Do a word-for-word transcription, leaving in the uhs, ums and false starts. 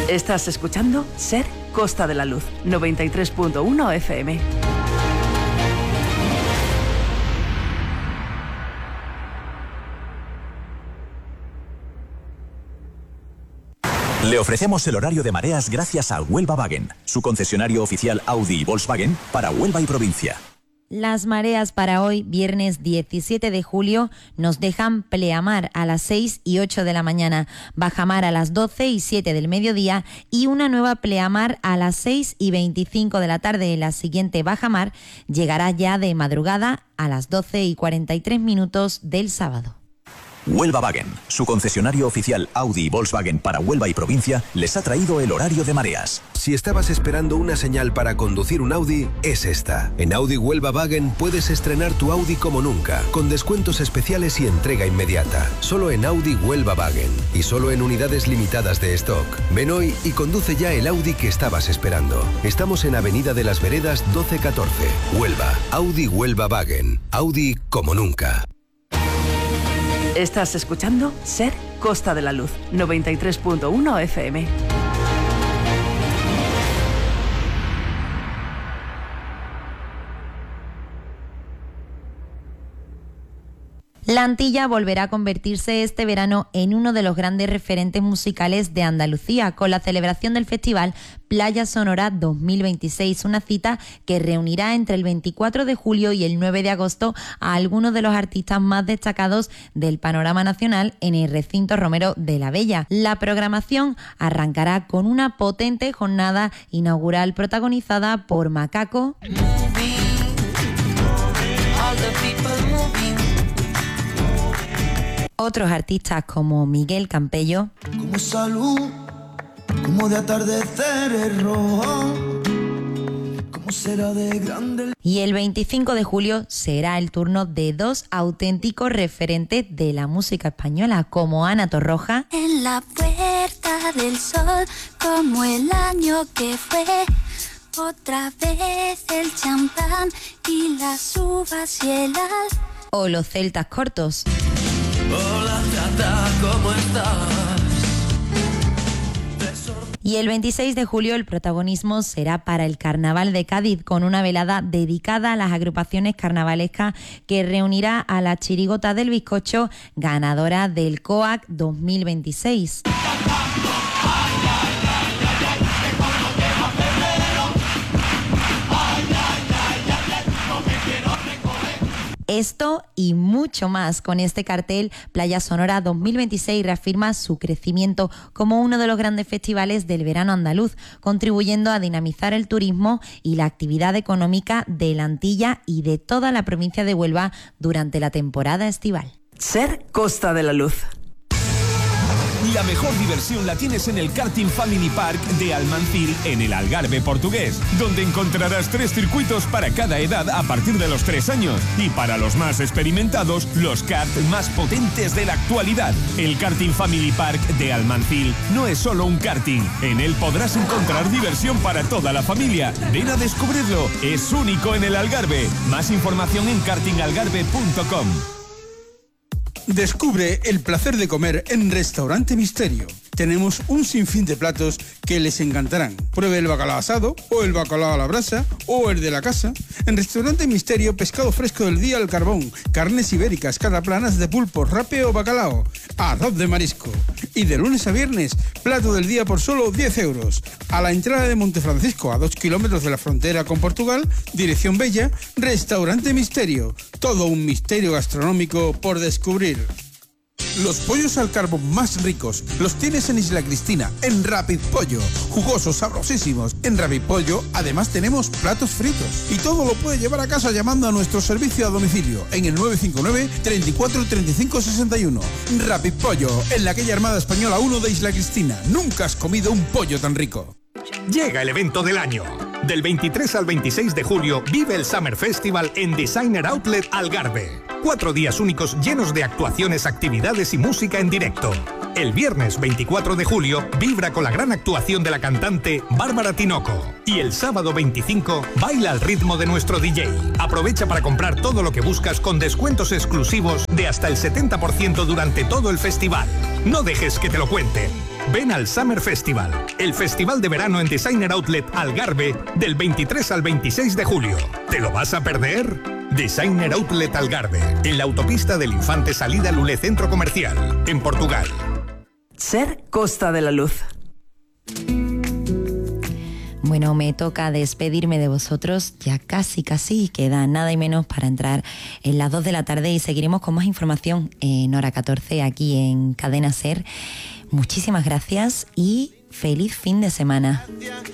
Estás escuchando Ser Costa de la Luz, noventa y tres punto uno F M. Le ofrecemos el horario de mareas gracias a Huelva Wagen, su concesionario oficial Audi y Volkswagen para Huelva y provincia. Las mareas para hoy, viernes diecisiete de julio, nos dejan pleamar a las seis y ocho de la mañana, bajamar a las doce y siete del mediodía y una nueva pleamar a las seis y veinticinco de la tarde. La siguiente bajamar llegará ya de madrugada a las doce y cuarenta y tres minutos del sábado. Huelva Wagen, su concesionario oficial Audi y Volkswagen para Huelva y provincia, les ha traído el horario de mareas. Si estabas esperando una señal para conducir un Audi, es esta. En Audi Huelva Wagen puedes estrenar tu Audi como nunca, con descuentos especiales y entrega inmediata. Solo en Audi Huelva Wagen y solo en unidades limitadas de stock. Ven hoy y conduce ya el Audi que estabas esperando. Estamos en Avenida de las Veredas doce catorce, Huelva. Audi Huelva Wagen. Audi como nunca. Estás escuchando Ser Costa de la Luz, noventa y tres punto uno F M. La Antilla volverá a convertirse este verano en uno de los grandes referentes musicales de Andalucía, con la celebración del festival Playa Sonora dos mil veintiséis, una cita que reunirá entre el veinticuatro de julio y el nueve de agosto a algunos de los artistas más destacados del panorama nacional en el recinto Romero de la Bella. La programación arrancará con una potente jornada inaugural protagonizada por Macaco, otros artistas como Miguel Campello, como salud, como de atardeceres rojos, como será de grande. Y el veinticinco de julio será el turno de dos auténticos referentes de la música española, como Ana Torroja. En la puerta del sol, como el año que fue, otra vez el champán y las uvas y el al. O los Celtas Cortos. Hola, Tata, ¿cómo estás? Y el veintiséis de julio el protagonismo será para el Carnaval de Cádiz, con una velada dedicada a las agrupaciones carnavalescas que reunirá a la Chirigota del Bizcocho, ganadora del COAC dos mil veintiséis. Esto y mucho más con este cartel. Playa Sonora dos mil veintiséis reafirma su crecimiento como uno de los grandes festivales del verano andaluz, contribuyendo a dinamizar el turismo y la actividad económica de la Antilla y de toda la provincia de Huelva durante la temporada estival. Ser Costa de la Luz. La mejor diversión la tienes en el Karting Family Park de Almancil, en el Algarve portugués, donde encontrarás tres circuitos para cada edad a partir de los tres años y para los más experimentados, los karts más potentes de la actualidad. El Karting Family Park de Almancil no es solo un karting, en él podrás encontrar diversión para toda la familia. Ven a descubrirlo, es único en el Algarve. Más información en karting algarve punto com. Descubre el placer de comer en Restaurante Misterio. Tenemos un sinfín de platos que les encantarán. Pruebe el bacalao asado, o el bacalao a la brasa, o el de la casa. En Restaurante Misterio, pescado fresco del día al carbón, carnes ibéricas, cataplanas de pulpo, rape o bacalao, arroz de marisco. Y de lunes a viernes, plato del día por solo diez euros. A la entrada de Montefrancisco, a dos kilómetros de la frontera con Portugal, dirección Bella, Restaurante Misterio. Todo un misterio gastronómico por descubrir. Los pollos al carbón más ricos los tienes en Isla Cristina, en Rapid Pollo. Jugosos, sabrosísimos. En Rapid Pollo además tenemos platos fritos. Y todo lo puede llevar a casa llamando a nuestro servicio a domicilio en el nueve cinco nueve, treinta y cuatro, treinta y cinco, sesenta y uno. Rapid Pollo, en la calle Armada Española uno de Isla Cristina. Nunca has comido un pollo tan rico. Llega el evento del año. Del veintitrés al veintiséis de julio vive el Summer Festival en Designer Outlet Algarve. Cuatro días únicos llenos de actuaciones, actividades y música en directo. El viernes veinticuatro de julio vibra con la gran actuación de la cantante Bárbara Tinoco. Y el sábado veinticinco baila al ritmo de nuestro D J. Aprovecha para comprar todo lo que buscas con descuentos exclusivos de hasta el setenta por ciento durante todo el festival. No dejes que te lo cuenten. Ven al Summer Festival, el festival de verano en Designer Outlet Algarve del veintitrés al veintiséis de julio. ¿Te lo vas a perder? Designer Outlet Algarve, en la autopista del Infante salida Lule Centro Comercial, en Portugal. Ser Costa de la Luz. Bueno, me toca despedirme de vosotros, ya casi casi queda nada y menos para entrar en las dos de la tarde y seguiremos con más información en hora catorce aquí en Cadena Ser. Muchísimas gracias y feliz fin de semana.